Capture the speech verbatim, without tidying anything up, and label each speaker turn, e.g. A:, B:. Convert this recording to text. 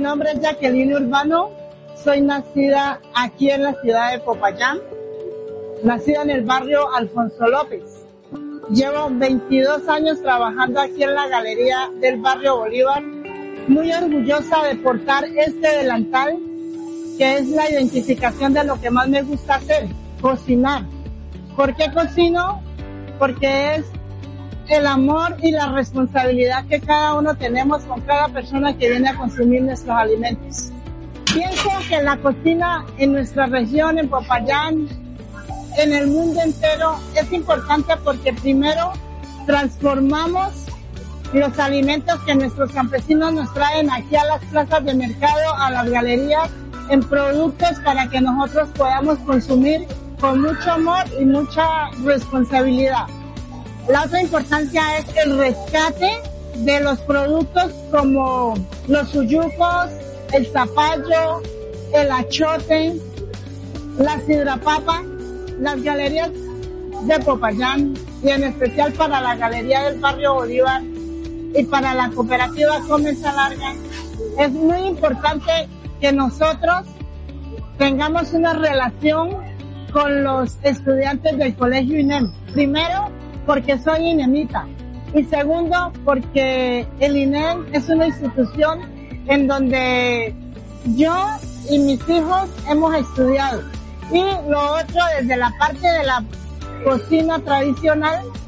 A: nombre es Jacqueline Urbano, soy nacida aquí en la ciudad de Popayán, nacida en el barrio Alfonso López. Llevo veintidós años trabajando aquí en la galería del barrio Bolívar, muy orgullosa de portar este delantal, que es la identificación de lo que más me gusta hacer, cocinar. ¿Por qué cocino? Porque es el amor y la responsabilidad que cada uno tenemos con cada persona que viene a consumir nuestros alimentos. Pienso que la cocina en nuestra región, en Popayán, en el mundo entero, es importante porque primero transformamos los alimentos que nuestros campesinos nos traen aquí a las plazas de mercado, a las galerías, en productos para que nosotros podamos consumir con mucho amor y mucha responsabilidad. La otra importancia es el rescate de los productos como los suyucos, el zapallo, el achote, la sidrapapa. Las galerías de Popayán y en especial para la galería del barrio Bolívar y para la cooperativa Come Mesa Larga, es muy importante que nosotros tengamos una relación con los estudiantes del colegio I N E M. Primero, porque soy inemita, y segundo, porque el I N E M es una institución en donde yo y mis hijos hemos estudiado. Y lo otro, desde la parte de la cocina tradicional,